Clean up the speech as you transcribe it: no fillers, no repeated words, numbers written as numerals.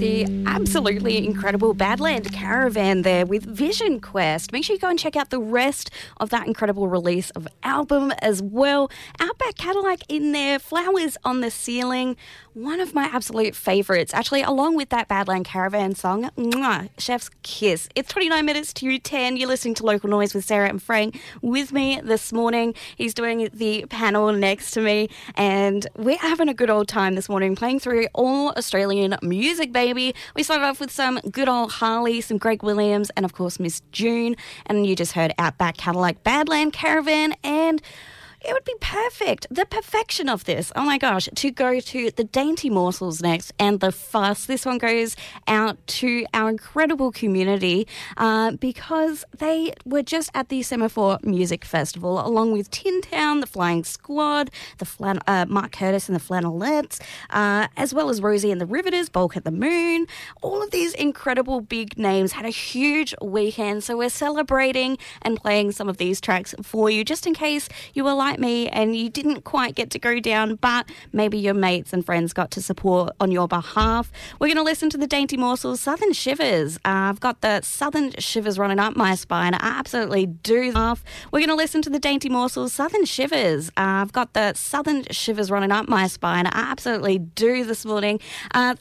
The absolutely incredible Badland Caravan there with Vision Quest. Make sure you go and check out the rest of that incredible release of album as well. Outback Cadillac in there, Flowers on the Ceiling, one of my absolute favourites. Actually, along with that Badland Caravan song, mwah, Chef's Kiss. It's 29 minutes to 10. You're listening to Local Noise with Sarah and Frank. With me this morning, he's doing the panel next to me, and we're having a good old time this morning playing through all Australian music, baby. We started off with some good old Harley, some Greg Williams, and of course Miss June. And you just heard Outback Cadillac, Badland Caravan, and it would be perfect, the perfection of this, oh my gosh, to go to the Dainty Morsels next and the Fuss. This one goes out to our incredible community because they were just at the Semaphore Music Festival along with Tin Town, the Flying Squad, the Mark Curtis and the Flannelettes, as well as Rosie and the Riveters, Bulk at the Moon. All of these incredible big names had a huge weekend, so we're celebrating and playing some of these tracks for you just in case you were like me and you didn't quite get to go down, but maybe your mates and friends got to support on your behalf. We're going to listen to the Dainty Morsels, Southern Shivers. I've got the Southern Shivers running up my spine. I absolutely do laugh. We're going to listen to the Dainty Morsels, Southern Shivers. I've got the Southern Shivers running up my spine. I absolutely do this morning.